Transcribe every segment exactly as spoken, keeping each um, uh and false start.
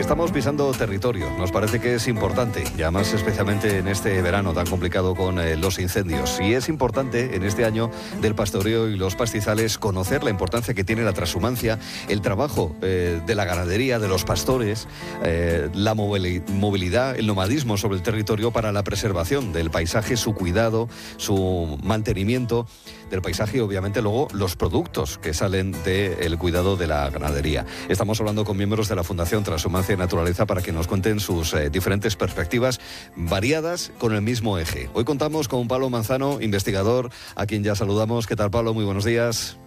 Estamos pisando territorio, nos parece que es importante, y además especialmente en este verano tan complicado con eh, los incendios. Y es importante en este año del pastoreo y los pastizales conocer la importancia que tiene la transhumancia, el trabajo eh, de la ganadería, de los pastores, eh, la movilidad, el nomadismo sobre el territorio para la preservación del paisaje, su cuidado, su mantenimiento del paisaje y obviamente luego los productos que salen del cuidado de la ganadería. Estamos hablando con miembros de la Fundación Transhumancia y Naturaleza para que nos cuenten sus eh, diferentes perspectivas variadas con el mismo eje. Hoy contamos con Pablo Manzano, investigador, a quien ya saludamos. ¿Qué tal, Pablo? Muy buenos días.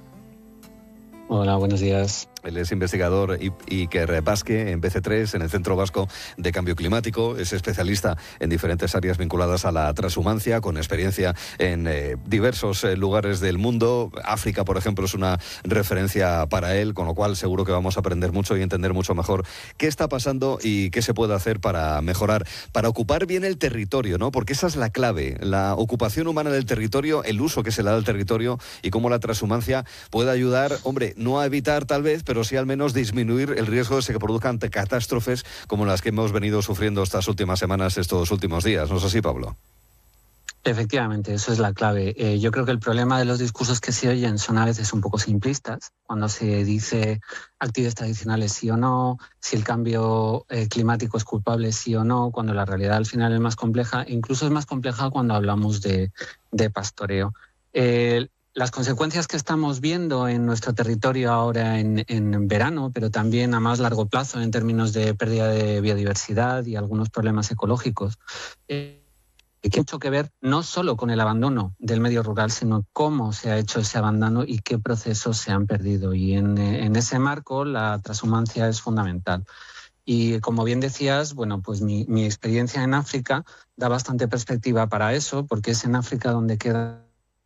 Hola, buenos días. Él es investigador Iker Basque en B C tres, en el Centro Vasco de Cambio Climático. Es especialista en diferentes áreas vinculadas a la transhumancia, con experiencia en eh, diversos eh, lugares del mundo. África, por ejemplo, es una referencia para él, con lo cual seguro que vamos a aprender mucho y entender mucho mejor qué está pasando y qué se puede hacer para mejorar, para ocupar bien el territorio, ¿no? Porque esa es la clave, la ocupación humana del territorio, el uso que se le da al territorio y cómo la transhumancia puede ayudar, hombre, no a evitar tal vez, pero sí al menos disminuir el riesgo de que se produzcan catástrofes como las que hemos venido sufriendo estas últimas semanas, estos últimos días. ¿No es así, Pablo? Efectivamente, eso es la clave. Eh, yo creo que el problema de los discursos que se oyen son a veces un poco simplistas, cuando se dice actividades tradicionales sí o no, si el cambio eh, climático es culpable sí o no, cuando la realidad al final es más compleja, incluso es más compleja cuando hablamos de, de pastoreo. Eh, Las consecuencias que estamos viendo en nuestro territorio ahora en, en verano, pero también a más largo plazo en términos de pérdida de biodiversidad y algunos problemas ecológicos, eh, que tiene mucho que ver no solo con el abandono del medio rural, sino cómo se ha hecho ese abandono y qué procesos se han perdido. Y en, en ese marco la transhumancia es fundamental. Y como bien decías, bueno, pues mi, mi experiencia en África da bastante perspectiva para eso, porque es en África donde queda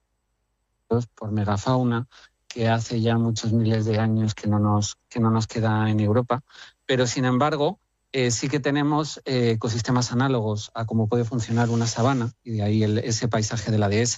por megafauna, que hace ya muchos miles de años que no nos, que no nos queda en Europa, pero sin embargo eh, sí que tenemos eh, ecosistemas análogos a cómo puede funcionar una sabana, y de ahí el, ese paisaje de la dehesa,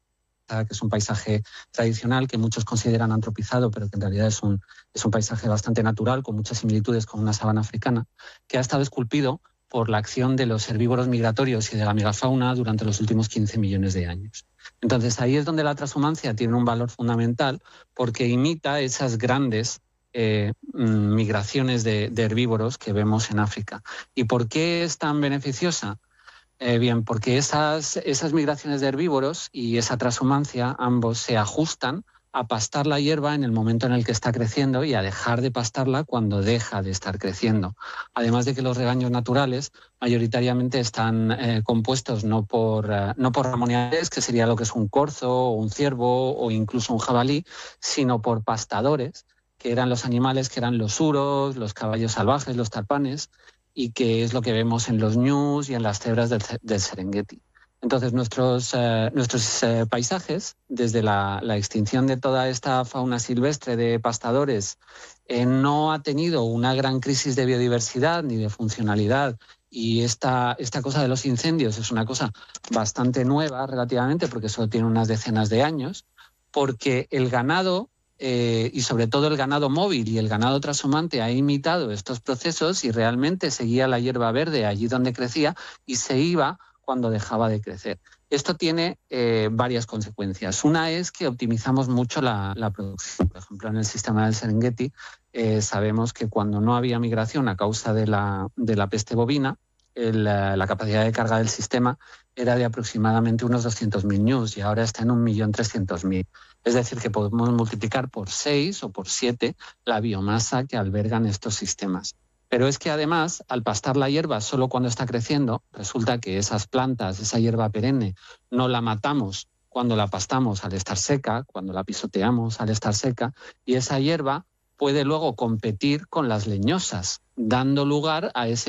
que es un paisaje tradicional que muchos consideran antropizado, pero que en realidad es un, es un paisaje bastante natural, con muchas similitudes con una sabana africana, que ha estado esculpido por la acción de los herbívoros migratorios y de la megafauna durante los últimos quince millones de años. Entonces ahí es donde la transhumancia tiene un valor fundamental, porque imita esas grandes eh, migraciones de, de herbívoros que vemos en África. ¿Y por qué es tan beneficiosa? Eh, bien, porque esas, esas migraciones de herbívoros y esa transhumancia ambos se ajustan a pastar la hierba en el momento en el que está creciendo y a dejar de pastarla cuando deja de estar creciendo. Además de que los rebaños naturales mayoritariamente están eh, compuestos no por, eh, no por ramoniales, que sería lo que es un corzo o un ciervo o incluso un jabalí, sino por pastadores, que eran los animales que eran los suros, los caballos salvajes, los tarpanes, y que es lo que vemos en los ñus y en las cebras del, del Serengeti. Entonces, nuestros, eh, nuestros eh, paisajes, desde la, la extinción de toda esta fauna silvestre de pastadores, eh, no ha tenido una gran crisis de biodiversidad ni de funcionalidad. Y esta, esta cosa de los incendios es una cosa bastante nueva relativamente, porque solo tiene unas decenas de años, porque el ganado, eh, y sobre todo el ganado móvil y el ganado transhumante, ha imitado estos procesos y realmente seguía la hierba verde allí donde crecía y se iba cuando dejaba de crecer. Esto tiene eh, varias consecuencias. Una es que optimizamos mucho la, la producción. Por ejemplo, en el sistema del Serengeti eh, sabemos que cuando no había migración a causa de la, de la peste bovina, el, la capacidad de carga del sistema era de aproximadamente unos doscientos mil ñus y ahora está en un millón trescientos mil. Es decir, que podemos multiplicar por seis o por siete la biomasa que albergan estos sistemas. Pero es que además, al pastar la hierba solo cuando está creciendo, resulta que esas plantas, esa hierba perenne, no la matamos cuando la pastamos al estar seca, cuando la pisoteamos al estar seca, y esa hierba puede luego competir con las leñosas, dando lugar a ese